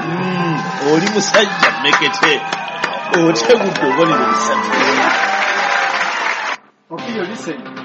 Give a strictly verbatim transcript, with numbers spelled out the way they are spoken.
oli musajja mmekete otegudde obalire bisatu. Okiri listen.